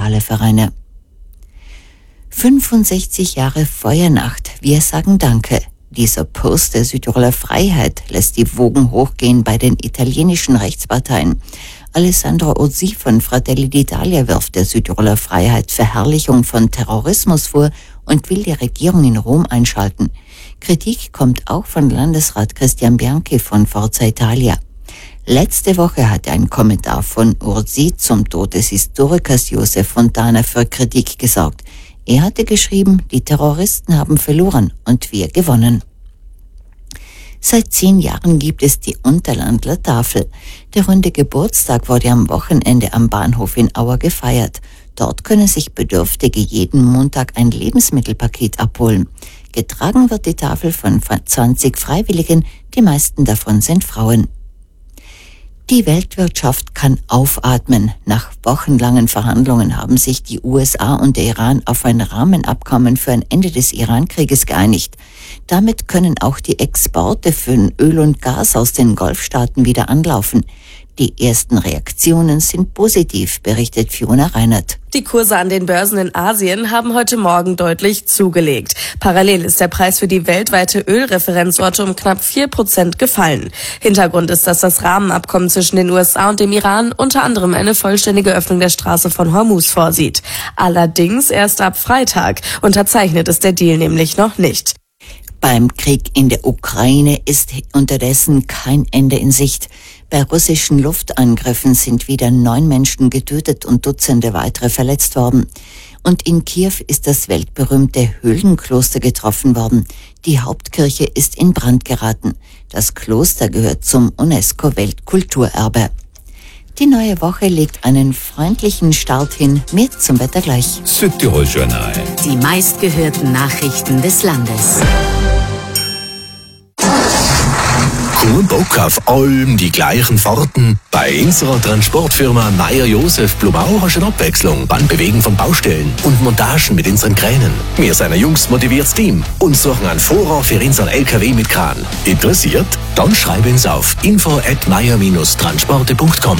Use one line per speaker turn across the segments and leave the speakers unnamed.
lokale Vereine. 65 Jahre Feuernacht. Wir sagen Danke. Dieser Post der Südtiroler Freiheit lässt die Wogen hochgehen bei den italienischen Rechtsparteien. Alessandro Ozzi von Fratelli d'Italia wirft der Südtiroler Freiheit Verherrlichung von Terrorismus vor und will die Regierung in Rom einschalten. Kritik kommt auch von Landesrat Christian Bianchi von Forza Italia. Letzte Woche hatte ein Kommentar von Ozzi zum Tod des Historikers Josef Fontana für Kritik gesorgt. Er hatte geschrieben, die Terroristen haben verloren und wir gewonnen. Seit 10 Jahren gibt es die Unterlandler Tafel. Der runde Geburtstag wurde am Wochenende am Bahnhof in Auer gefeiert. Dort können sich Bedürftige jeden Montag ein Lebensmittelpaket abholen. Getragen wird die Tafel von 20 Freiwilligen, die meisten davon sind Frauen. Die Weltwirtschaft kann aufatmen. Nach wochenlangen Verhandlungen haben sich die USA und der Iran auf ein Rahmenabkommen für ein Ende des Iran-Krieges geeinigt. Damit können auch die Exporte für Öl und Gas aus den Golfstaaten wieder anlaufen. Die ersten Reaktionen sind positiv, berichtet Fiona Reinert.
Die Kurse an den Börsen in Asien haben heute Morgen deutlich zugelegt. Parallel ist der Preis für die weltweite Ölreferenzorte um knapp 4% gefallen. Hintergrund ist, dass das Rahmenabkommen zwischen den USA und dem Iran unter anderem eine vollständige Öffnung der Straße von Hormuz vorsieht. Allerdings erst ab Freitag. Unterzeichnet ist der Deal nämlich noch nicht.
Beim Krieg in der Ukraine ist unterdessen kein Ende in Sicht. Bei russischen Luftangriffen sind wieder 9 Menschen getötet und Dutzende weitere verletzt worden. Und in Kiew ist das weltberühmte Höhlenkloster getroffen worden. Die Hauptkirche ist in Brand geraten. Das Kloster gehört zum UNESCO-Weltkulturerbe. Die neue Woche legt einen freundlichen Start hin. Mehr zum Wetter gleich.
Südtirol Journal.
Die meistgehörten Nachrichten des Landes.
Komm Bock auf allem die gleichen Fahrten. Bei unserer Transportfirma Meyer-Josef Blumau hast du eine Abwechslung beim Bewegen von Baustellen und Montagen mit unseren Kränen. Wir sind ein jungs motiviertes Team und suchen einen Fahrer für unseren LKW mit Kran. Interessiert? Dann schreib uns auf info@meyer-transporte.com.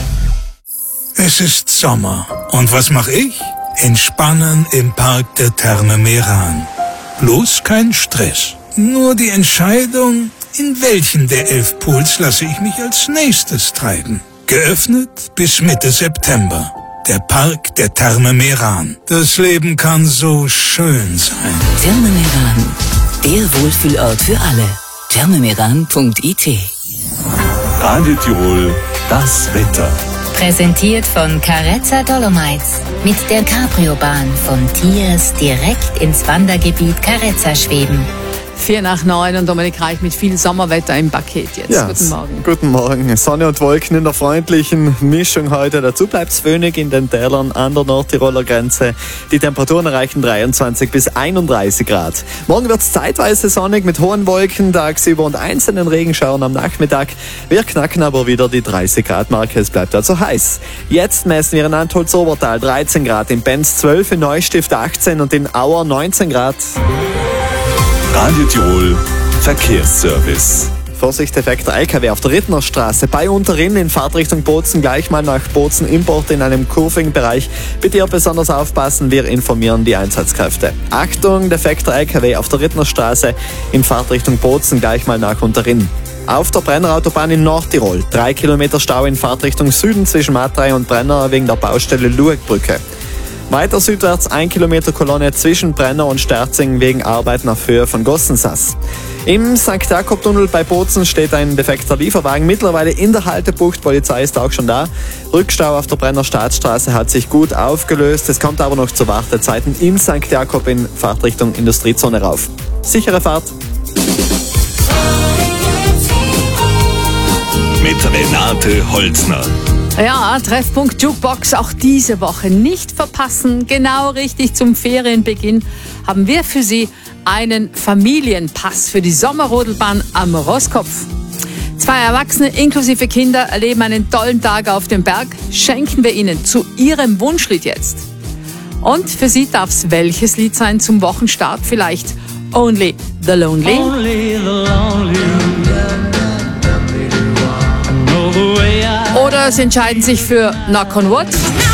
Es ist Sommer. Und was mache ich? Entspannen im Park der Therme Meran. Bloß kein Stress. Nur die Entscheidung, in welchen der 11 Pools lasse ich mich als nächstes treiben. Geöffnet bis Mitte September. Der Park der Therme Meran. Das Leben kann so schön sein.
Therme Meran, der Wohlfühlort für alle. thermemeran.it.
Radio Tirol, das Wetter.
Präsentiert von Carezza Dolomites. Mit der Cabrio-Bahn von Tiers direkt ins Wandergebiet Carezza schweben.
8:45 und Dominik Reich mit viel Sommerwetter im Paket jetzt.
Ja,
guten Morgen.
Guten Morgen. Sonne und Wolken in der freundlichen Mischung heute. Dazu bleibt es föhnig in den Tälern an der Nordtiroler Grenze. Die Temperaturen erreichen 23 bis 31 Grad. Morgen wird es zeitweise sonnig mit hohen Wolken tagsüber und einzelnen Regenschauern am Nachmittag. Wir knacken aber wieder die 30 Grad Marke. Es bleibt also heiß. Jetzt messen wir in Antholz-Obertal 13 Grad, in Benz 12, in Neustift 18 und in Auer 19 Grad.
Radio Tirol Verkehrsservice.
Vorsichteffekt der LKW auf der Rittnerstraße bei Unterrinn in Fahrtrichtung Bozen, gleich mal nach Bozen Import in einem Kurving-Bereich. Bitte hier besonders aufpassen, wir informieren die Einsatzkräfte. Achtung, defekter LKW auf der Rittnerstraße in Fahrtrichtung Bozen, gleich mal nach Unterrinn. Auf der Brennerautobahn in Nordtirol 3 Kilometer Stau in Fahrtrichtung Süden zwischen Matrei und Brenner wegen der Baustelle Luegbrücke. Weiter südwärts 1 Kilometer Kolonne zwischen Brenner und Sterzing wegen Arbeiten auf Höhe von Gossensass. Im St. Jakob-Tunnel bei Bozen steht ein defekter Lieferwagen, mittlerweile in der Haltebucht, Polizei ist auch schon da. Rückstau auf der Brenner Staatsstraße hat sich gut aufgelöst, es kommt aber noch zu Wartezeiten in St. Jakob in Fahrtrichtung Industriezone rauf. Sichere Fahrt.
Mit Renate Holzner.
Ja, Treffpunkt Jukebox auch diese Woche nicht verpassen. Genau richtig zum Ferienbeginn haben wir für Sie einen Familienpass für die Sommerrodelbahn am Roskopf. 2 Erwachsene inklusive Kinder erleben einen tollen Tag auf dem Berg. Schenken wir Ihnen zu Ihrem Wunschlied jetzt. Und für Sie darf es welches Lied sein zum Wochenstart? Vielleicht Only the Lonely.
Only the lonely.
Oder Sie entscheiden sich für Knock on Wood.